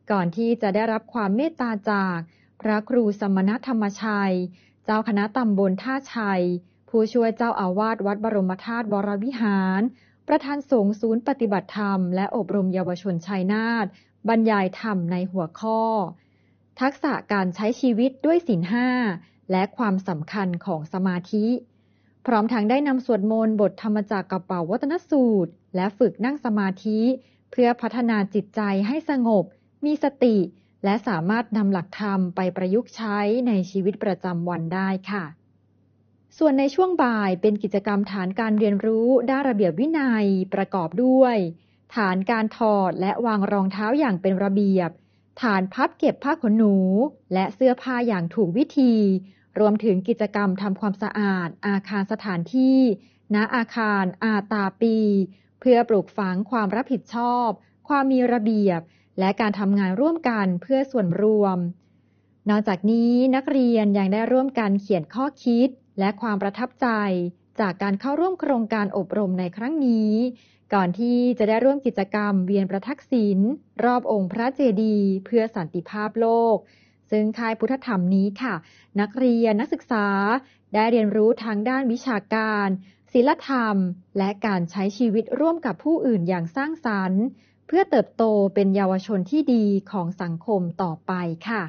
ก่อนที่จะได้รับความเมตตาจากพระครูสมณธรรมชัยเจ้าคณะตำบลท่าชัยผู้ช่วยเจ้าอาวาสวัดบรมธาตุวรวิหารประธานสงฆ์ศูนย์ปฏิบัติธรรมและอบรมเยาวชนชัยนาทบรรยายธรรมในหัวข้อทักษะการใช้ชีวิตด้วยศีล 5และความสำคัญของสมาธิพร้อมทั้งได้นำสวดมนต์บทธรรมจักรกับเป่าวัตนสูตรและฝึกนั่งสมาธิเพื่อพัฒนาจิตใจให้สงบมีสติและสามารถนำหลักธรรมไปประยุกต์ใช้ในชีวิตประจำวันได้ค่ะส่วนในช่วงบ่ายเป็นกิจกรรมฐานการเรียนรู้ด้านระเบียบวินัยประกอบด้วยฐานการถอดและวางรองเท้าอย่างเป็นระเบียบฐานพับเก็บผ้าขนหนูและเสื้อผ้าอย่างถูกวิธีรวมถึงกิจกรรมทำความสะอาดอาคารสถานที่ณอาคารอาตาปีเพื่อปลูกฝังความรับผิดชอบความมีระเบียบและการทำงานร่วมกันเพื่อส่วนรวมนอกจากนี้นักเรียนยังได้ร่วมกันเขียนข้อคิดและความประทับใจจากการเข้าร่วมโครงการอบรมในครั้งนี้ก่อนที่จะได้ร่วมกิจกรรมเวียนประทักษิณรอบองค์พระเจดีย์เพื่อสันติภาพโลกซึ่งค่ายพุทธธรรมนี้ค่ะนักเรียนนักศึกษาได้เรียนรู้ทางด้านวิชาการศีลธรรมและการใช้ชีวิตร่วมกับผู้อื่นอย่างสร้างสรรค์เพื่อเติบโตเป็นเยาวชนที่ดีของสังคมต่อไปค่ะ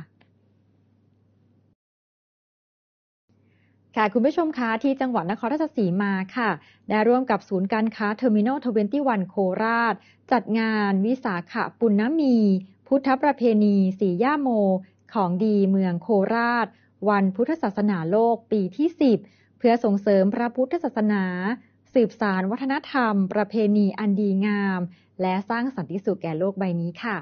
คุณผู้ชมคะที่จังหวัดนครราชสีมาค่ะได้ร่วมกับศูนย์การค้าเทอร์มินอล21โคราชจัดงานวิสาขปุณณมีพุทธประเพณีสีย่าโมของดีเมืองโคราชวันพุทธศาสนาโลกปีที่10เพื่อส่งเสริมพระพุทธศาสนาสืบสานวัฒนธรรมประเพณีอันดีงามและสร้างสันติสุขแก่โลกใบนี้ค่ะ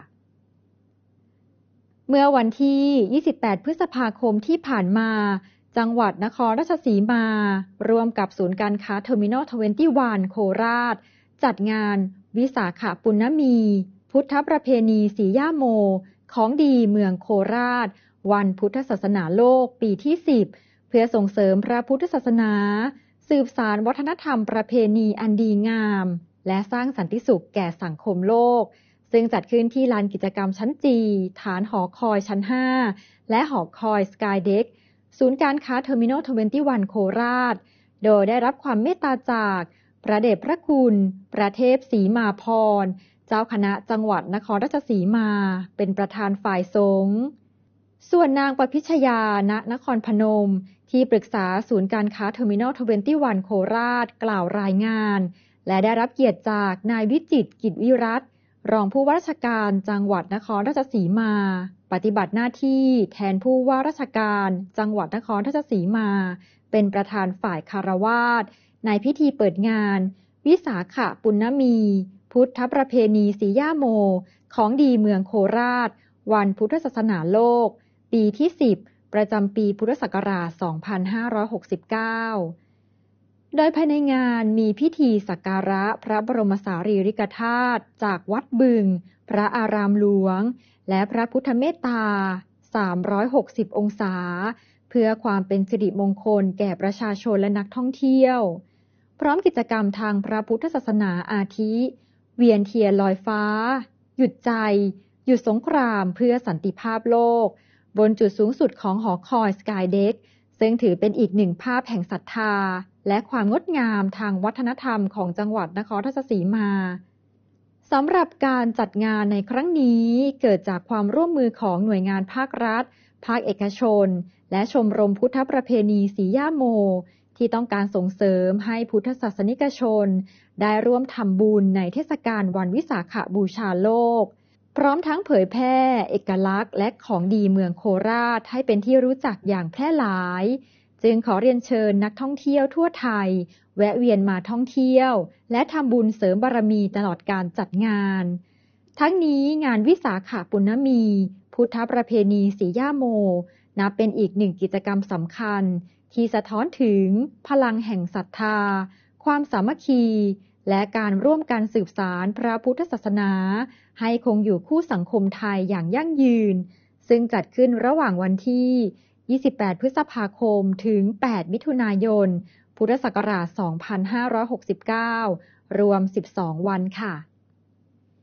เมื่อวันที่28พฤษภาคมที่ผ่านมาจังหวัดนครราชสีมาร่วมกับศูนย์การค้าเทอร์มินอล21โคราชจัดงานวิสาขปุณณมีพุทธประเพณีสีย่าโมของดีเมืองโคราชวันพุทธศาสนาโลกปีที่10เพื่อส่งเสริมพระพุทธศาสนาสืบสานวัฒนธรรมประเพณีอันดีงามและสร้างสันติสุขแก่สังคมโลกซึ่งจัดขึ้นที่ลานกิจกรรมชั้นจีฐานหอคอยชั้น5และหอคอยสกายเด็กศูนย์การค้าเทอร์มินอล21โคราชโดยได้รับความเมตตาจากพระเดชพระคุณพระเทพศรีมาพรเจ้าคณะจังหวัดนครราชสีมาเป็นประธานฝ่ายสงฆ์ส่วนนางประพิชยา ณ นครพนมที่ปรึกษาศูนย์การค้าเทอร์มินอล21โคราชกล่าวรายงานและได้รับเกียรติจากนายวิจิตรกิจวิรัตน์รองผู้ว่าราชการจังหวัดนครราชสีมาปฏิบัติหน้าที่แทนผู้ว่าราชการจังหวัดนครราชสีมาเป็นประธานฝ่ายคารวาสในพิธีเปิดงานวิสาขปุณณมีพุทธประเพณีสีย่าโมของดีเมืองโคราชวันพุทธศาสนาโลกปีที่10ประจำปีพุทธศักราช2569โดยภายในงานมีพิธีสักการะพระบรมสารีริกธาตุจากวัดบึงพระอารามหลวงและพระพุทธเมตตา360องศาเพื่อความเป็นสิริมงคลแก่ประชาชนและนักท่องเที่ยวพร้อมกิจกรรมทางพระพุทธศาสนาอาทิเวียนเทียนลอยฟ้าหยุดใจหยุดสงครามเพื่อสันติภาพโลกบนจุดสูงสุดของหอคอยสกายเด็กซึ่งถือเป็นอีกหนึ่งภาพแห่งศรัทธาและความงดงามทางวัฒนธรรมของจังหวัดนครราชสีมาสำหรับการจัดงานในครั้งนี้เกิดจากความร่วมมือของหน่วยงานภาครัฐภาคเอกชนและชมรมพุทธประเพณีสีย่าโมที่ต้องการส่งเสริมให้พุทธศาสนิกชนได้ร่วมทำบุญในเทศกาลวันวิสาขบูชาโลกพร้อมทั้งเผยแพร่เอกลักษณ์และของดีเมืองโคราชให้เป็นที่รู้จักอย่างแพร่หลายจึงขอเรียนเชิญนักท่องเที่ยวทั่วไทยแวะเวียนมาท่องเที่ยวและทำบุญเสริมบารมีตลอดการจัดงานทั้งนี้งานวิสาขปุณณมีพุทธประเพณีสีย่าโมนับเป็นอีกหนึ่งกิจกรรมสำคัญที่สะท้อนถึงพลังแห่งศรัทธาความสามัคคีและการร่วมกันสืบสานพระพุทธศาสนาให้คงอยู่คู่สังคมไทยอย่างยั่งยืนซึ่งจัดขึ้นระหว่างวันที่28พฤษภาคมถึง8มิถุนายนพุทธศักราช2569รวม12วันค่ะ